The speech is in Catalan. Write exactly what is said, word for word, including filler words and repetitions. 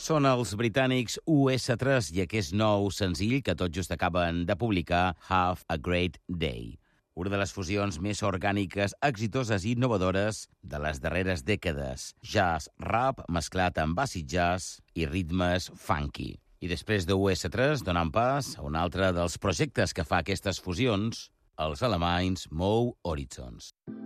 Són els britànics U S tres i aquest nou senzill que tot just acaben de publicar, Have a Great Day. Una de les fusions més orgàniques, exitoses i innovadores de les darreres dècades. Jazz, rap, mesclat amb acid jazz i ritmes funky. I després de U S tres donem pas a un altre dels projectes que fa aquestes fusions, els alemanys Moe Horizons.